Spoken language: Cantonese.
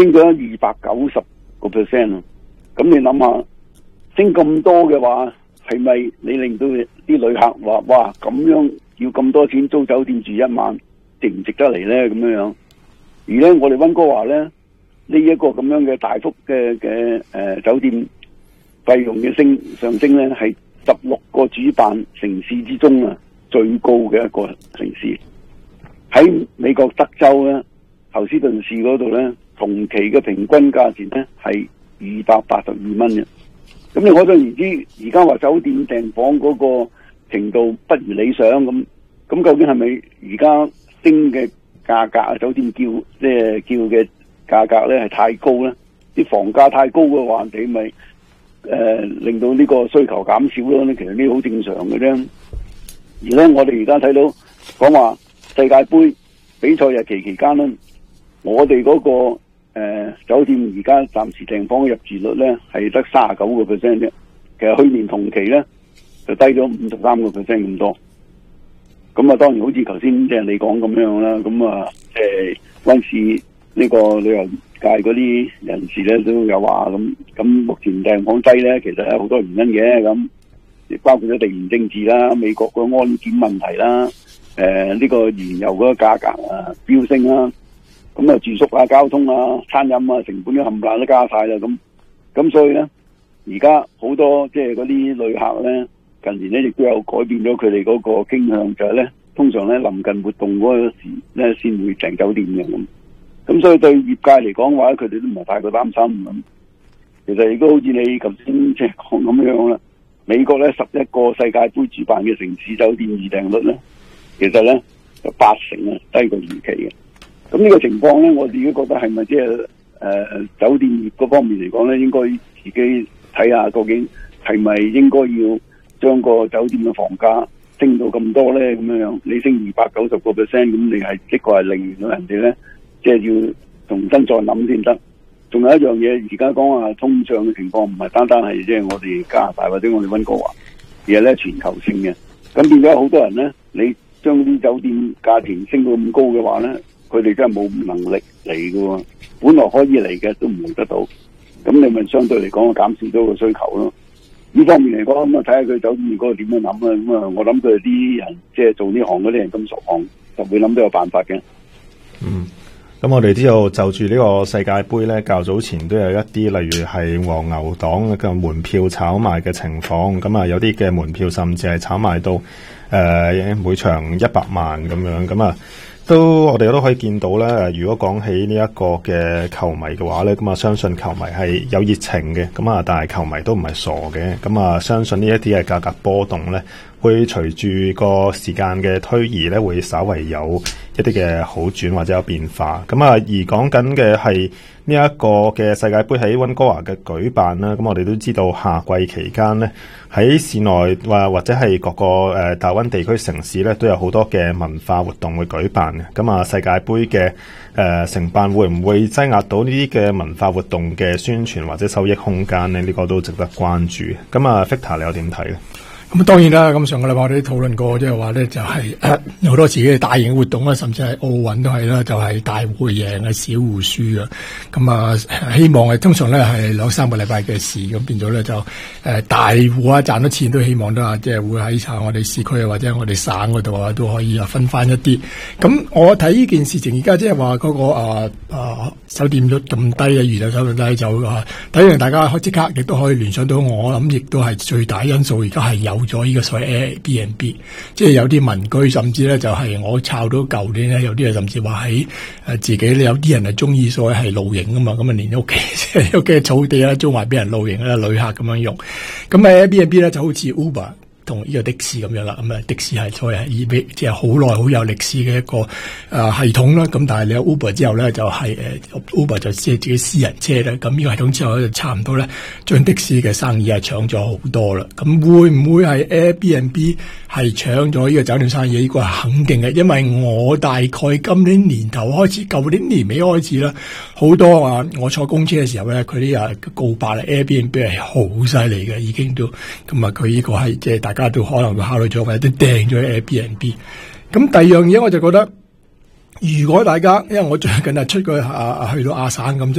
升咗290%。咁你諗下，升咁多嘅話，係咪你令到啲旅客話哇咁樣要咁多錢租酒店住一晚，值唔值得嚟咧？咁樣樣，而咧我哋溫哥華咧呢一個咁樣嘅大幅嘅酒店費用嘅上升咧，係16個主辦城市之中啊最高嘅一個城市。喺美國德州咧，侯斯頓市嗰度咧，同期嘅平均價錢咧係282蚊嘅。咁你可想而知，而家話酒店訂房嗰個程度不如理想咁究竟係咪而家升嘅價格啊？酒店叫嘅價格咧係太高咧？啲房價太高嘅話，你咪令到呢個需求減少咯。其實呢好正常嘅啫。而咧，我哋而家睇到講話世界盃比賽日期間咧，我哋嗰個酒店而家暫時訂房嘅入住率咧係得39%啫。其實去年同期咧就低咗53%咁多。咁啊，當然好似頭先即係你講咁樣啦。咁啊，即係溫市呢個旅遊界嗰啲人士咧都有話咁目前訂房低咧，其實有好多原因嘅。咁亦包括咗地緣政治啦、美國個安檢問題啦、呢個原油嗰個價格飆升啦。咁啊，住宿啊、交通啊、餐飲啊，成本都冚唪唥都加晒啦。咁所以咧，而家好多即係嗰啲旅客咧，近年咧亦都有改變咗佢哋嗰個傾向，就係咧，通常咧臨近活動嗰時咧先會訂酒店嘅咁。咁所以對業界嚟講嘅話，佢哋都唔係太過擔心咁。其實亦都好似你頭先即係講咁樣啦，美國咧11個世界盃主辦嘅城市酒店預訂率咧，其實咧就80%啊，低過預期嘅。咁呢個情況咧，我自己覺得係咪即係酒店業嗰方面嚟講咧，應該自己睇下究竟係咪應該要將個酒店嘅房價升到咁多咧？咁樣你升290%，咁你係的確係令到人哋咧，即係要重新再諗先得。仲有一樣嘢，而家講話通脹嘅情況唔係單單係即係我哋加拿大或者我哋溫哥華，而係咧全球性嘅。咁變咗好多人咧，你將啲酒店價錢升到咁高嘅話咧，佢哋真係冇能力嚟嘅喎，本來可以嚟嘅都唔嚟得到，咁你咪相對嚟講減少咗個需求咯。呢方面嚟講，咁啊睇下佢酒店嗰個點樣諗啦。咁啊，我諗佢哋啲人即係做呢行嗰啲人咁熟行，就會諗到有辦法嘅。 咁我哋知道就住呢個世界盃咧，較早前都有一啲例如係黃牛黨嘅門票炒賣嘅情況，咁啊有啲嘅門票甚至係炒賣到每場100萬咁樣，咁啊我哋都可以見到咧。如果講起呢一個嘅球迷嘅話咧，咁啊相信球迷係有熱情嘅，咁啊但係球迷都唔係傻嘅，咁啊相信呢一啲嘅價格波動咧，會隨住個時間嘅推移咧，會稍為有一啲嘅好轉或者有變化。咁啊，而講緊嘅係呢一個嘅世界盃喺溫哥華嘅舉辦啦。咁我哋都知道夏季期間咧，喺市內或者係各個大溫地區城市咧，都有好多嘅文化活動會舉辦嘅。咁啊，世界盃嘅承辦會唔會擠壓到呢啲嘅文化活動嘅宣傳或者收益空間咧？呢個都值得關注。咁啊 ，Victor 你又點睇咧？ 咁當然啦，咁上個禮拜我哋都討論過，即係話咧就係好多時嘅大型活動啦，甚至係奧運都係啦，就係大戶贏嘅，小戶輸啊。咁啊，希望係通常咧係2-3個禮拜嘅事，咁變咗咧就大戶啊賺到錢都希望都即係會喺我哋市區啊或者我哋省嗰度啊都可以分翻一啲。咁我睇呢件事情而家即係話嗰個酒店率咁低嘅預訂酒店低就睇完大家即刻亦都可以聯想到，我諗亦都係最大因素而家係有咗呢個所謂 Airbnb， 即係有啲民居，甚至咧就係我抄到舊年咧，有啲人甚至話喺自己咧，有啲人係中意所謂係露營啊嘛，咁啊連屋企即係屋企草地啦，租埋俾人露營啦，旅客咁樣用。咁喺 Airbnb 咧就好似 Uber 同呢個的士咁樣啦，咁啊的士係所謂係即係好耐好有歷史嘅一個系統啦。咁但係你有 Uber 之後咧，就係Uber 就即係自己私人車咧。咁呢個系統之後咧，就差唔多咧，將的士嘅生意係搶咗好多啦。咁會唔會係 Airbnb 係搶咗呢個酒店生意？呢個係肯定嘅，因為我大概今年年頭開始，舊年年尾開始啦，好多我坐公車嘅時候咧，佢啲告白咧 Airbnb 係好犀利嘅，已經都咁啊，佢呢個係即係大家都可能會考慮咗，或者都訂咗 Airbnb。咁第二樣嘢我就覺得，如果大家因為我最近出過去到亞省咁。